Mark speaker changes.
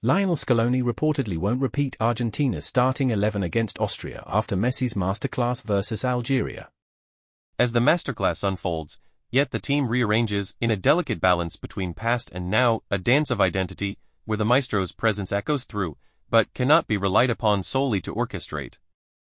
Speaker 1: Lionel Scaloni reportedly won't repeat Argentina's starting 11 against Austria after Messi's masterclass versus Algeria.
Speaker 2: As the masterclass unfolds, yet the team rearranges in a delicate balance between past and now, a dance of identity, where the maestro's presence echoes through, but cannot be relied upon solely to orchestrate.